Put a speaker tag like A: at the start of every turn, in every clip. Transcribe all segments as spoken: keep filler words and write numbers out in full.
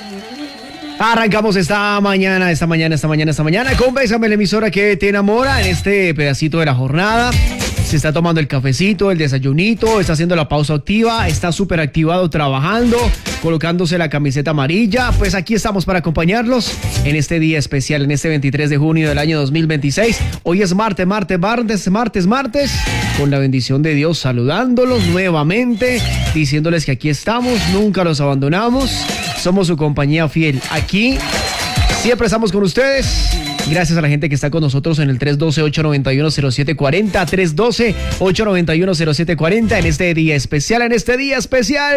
A: Arrancamos esta mañana, esta mañana, esta mañana, esta mañana con Bésame, la emisora que te enamora en este pedacito de la jornada. Se está tomando el cafecito, el desayunito, está haciendo la pausa activa, está súper activado trabajando, colocándose la camiseta amarilla. Pues aquí estamos para acompañarlos en este día especial, en este veintitrés de junio del año dos mil veintiséis. Hoy es martes, martes, martes, martes, martes, con la bendición de Dios, saludándolos nuevamente, diciéndoles que aquí estamos, nunca los abandonamos. Somos su compañía fiel. Aquí siempre estamos con ustedes. Gracias a la gente que está con nosotros en el tres uno dos, ocho nueve uno, cero siete cuatro cero, tres uno dos, ocho nueve uno, cero siete cuatro cero en este día especial, en este día especial.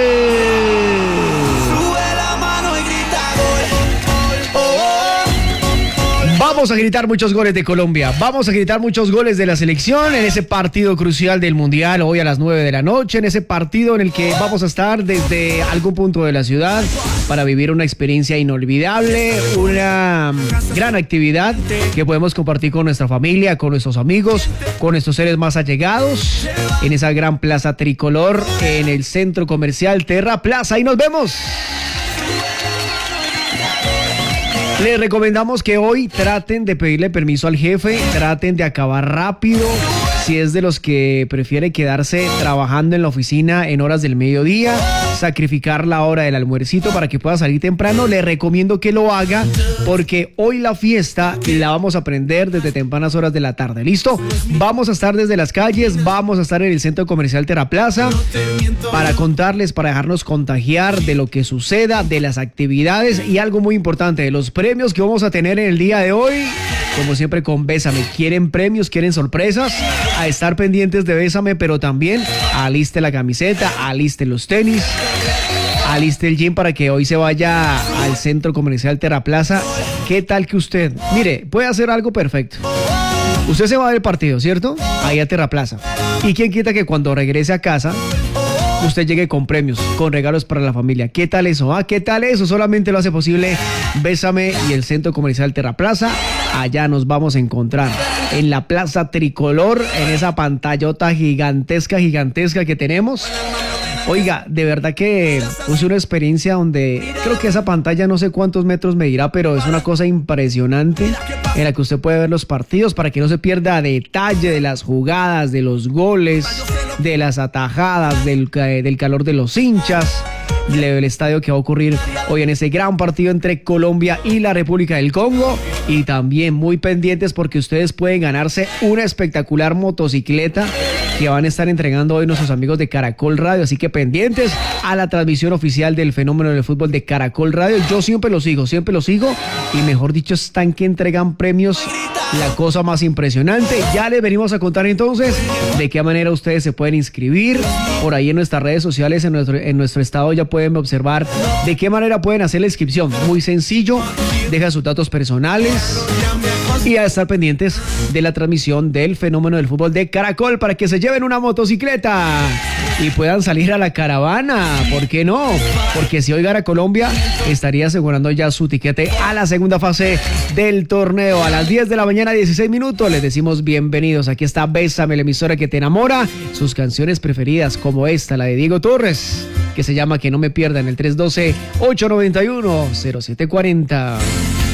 A: Sube la mano y grita gol, gol, oh. Vamos a gritar muchos goles de Colombia, vamos a gritar muchos goles de la selección en ese partido crucial del Mundial hoy a las nueve de la noche, en ese partido en el que vamos a estar desde algún punto de la ciudad para vivir una experiencia inolvidable, una gran actividad que podemos compartir con nuestra familia, con nuestros amigos, con nuestros seres más allegados, en esa gran plaza tricolor, en el centro comercial Terra Plaza. Y nos vemos. Les recomendamos que hoy traten de pedirle permiso al jefe, traten de acabar rápido. Si es de los que prefiere quedarse trabajando en la oficina en horas del mediodía, sacrificar la hora del almuercito para que pueda salir temprano, le recomiendo que lo haga porque hoy la fiesta la vamos a prender desde tempranas horas de la tarde. ¿Listo? Vamos a estar desde las calles, vamos a estar en el centro comercial Terra Plaza para contarles, para dejarnos contagiar de lo que suceda, de las actividades y algo muy importante, de los premios que vamos a tener en el día de hoy. Como siempre con Bésame, ¿quieren premios? ¿Quieren sorpresas? A estar pendientes de Bésame, pero también aliste la camiseta, aliste los tenis, aliste el gym para que hoy se vaya al centro comercial Terra Plaza. ¿Qué tal que usted, mire, puede hacer algo perfecto? Usted se va a ver el partido, ¿cierto? Ahí a Terra Plaza. ¿Y quién quita que cuando regrese a casa usted llegue con premios, con regalos para la familia? ¿Qué tal eso? ¿Ah? ¿Qué tal eso? Solamente lo hace posible Bésame y el centro comercial Terra Plaza. Allá nos vamos a encontrar en la plaza tricolor, en esa pantallota gigantesca, gigantesca que tenemos. Oiga, de verdad que es una experiencia donde creo que esa pantalla no sé cuántos metros medirá, pero es una cosa impresionante en la que usted puede ver los partidos para que no se pierda detalle de las jugadas, de los goles, de las atajadas, del, del calor de los hinchas, del estadio que va a ocurrir hoy en ese gran partido entre Colombia y la República del Congo. Y también muy pendientes porque ustedes pueden ganarse una espectacular motocicleta que van a estar entregando hoy nuestros amigos de Caracol Radio, así que pendientes a la transmisión oficial del fenómeno del fútbol de Caracol Radio. Yo siempre lo sigo, siempre lo sigo y mejor dicho están que entregan premios, la cosa más impresionante. Ya les venimos a contar entonces de qué manera ustedes se pueden inscribir por ahí en nuestras redes sociales, en nuestro, en nuestro estado ya pueden observar de qué manera pueden hacer la inscripción. Muy sencillo, deja sus datos personales y a estar pendientes de la transmisión del fenómeno del fútbol de Caracol para que se lleven una motocicleta y puedan salir a la caravana. ¿Por qué no? Porque si hoy gana Colombia, estaría asegurando ya su tiquete a la segunda fase del torneo. A las diez de la mañana, dieciséis minutos, les decimos bienvenidos. Aquí está Bésame, la emisora que te enamora. Sus canciones preferidas como esta, la de Diego Torres, que se llama Que no me pierdan, el tres uno dos, ocho nueve uno, cero siete cuatro cero.